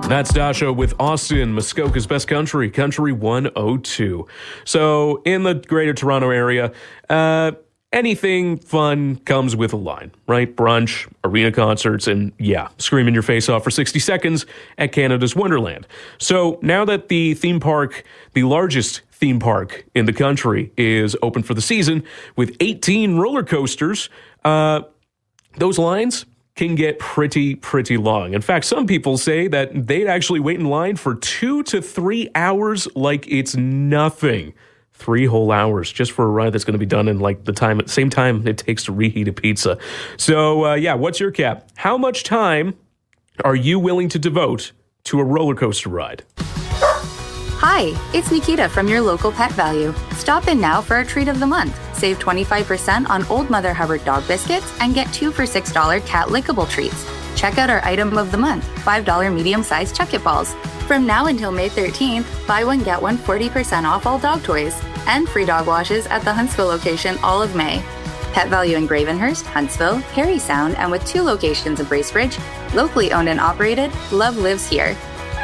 That's Dasha with Austin, Muskoka's Best Country, Country 102. So in the greater Toronto area, anything fun comes with a line, right? Brunch, arena concerts, and screaming your face off for 60 seconds at Canada's Wonderland. So now that the theme park, the largest theme park in the country, is open for the season with 18 roller coasters, those lines can get pretty long. In fact, some people say that they'd actually wait in line for 2 to 3 hours like it's nothing. 3 whole hours just for a ride that's going to be done in like the same time it takes to reheat a pizza. So, what's your cap? How much time are you willing to devote to a roller coaster ride? Hi, it's Nikita from your local Pet Value. Stop in now for our treat of the month. Save 25% on Old Mother Hubbard dog biscuits and get 2 for $6 cat lickable treats. Check out our item of the month, $5 medium-sized Chuck-It balls. From now until May 13th, buy one, get one 40% off all dog toys and free dog washes at the Huntsville location all of May. Pet Value in Gravenhurst, Huntsville, Parry Sound, and with 2 locations in Bracebridge, locally owned and operated, love lives here.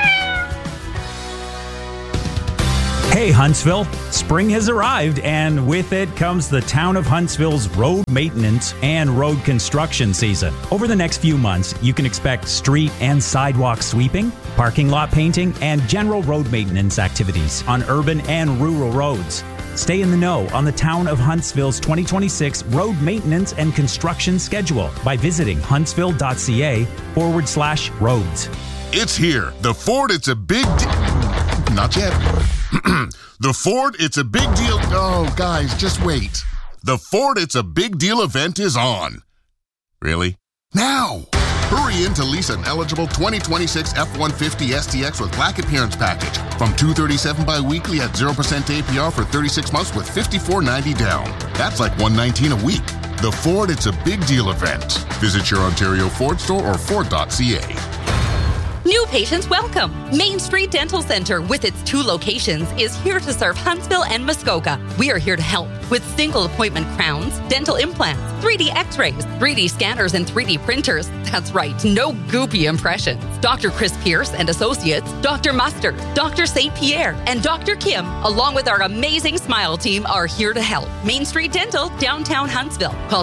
Hey Huntsville, spring has arrived and with it comes the town of Huntsville's road maintenance and road construction season. Over the next few months, you can expect street and sidewalk sweeping, parking lot painting, and general road maintenance activities on urban and rural roads. Stay in the know on the town of Huntsville's 2026 road maintenance and construction schedule by visiting huntsville.ca/roads. It's here. The Ford, it's a big Not yet. The Ford, it's a big deal. Oh, guys, just wait. The Ford, it's a big deal event is on. Really? Now! Hurry in to lease an eligible 2026 F-150 STX with Black Appearance Package from $237 bi-weekly at 0% APR for 36 months with $54.90 down. That's like $119 a week. The Ford, it's a big deal event. Visit your Ontario Ford store or Ford.ca. New patients welcome. Main Street Dental Center, with its 2 locations, is here to serve Huntsville and Muskoka. We are here to help with single appointment crowns, dental implants, 3D x-rays, 3D scanners, and 3D printers. That's right, no goopy impressions. Dr. Chris Pierce and Associates, Dr. Mustard, Dr. St. Pierre, and Dr. Kim, along with our amazing Smile team, are here to help. Main Street Dental, downtown Huntsville. Call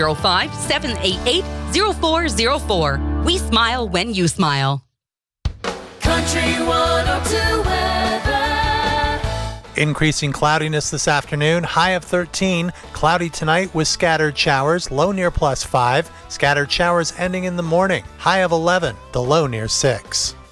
705-788-0404. We smile when you smile. Country 102 weather. Increasing cloudiness this afternoon, high of 13. Cloudy tonight with scattered showers, low near +5. Scattered showers ending in the morning, high of 11, the low near 6.